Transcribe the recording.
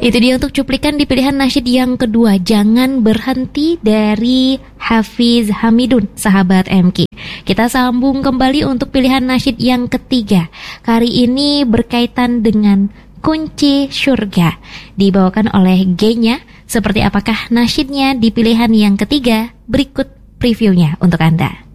Itu dia untuk cuplikan di pilihan nasyid yang kedua, Jangan Berhenti dari Hafiz Hamidun, sahabat MK. Kita sambung kembali untuk pilihan nasyid yang ketiga. Kali ini berkaitan dengan Kunci Surga, dibawakan oleh G-nya. Seperti apakah nasyidnya di pilihan yang ketiga? Berikut previewnya untuk Anda.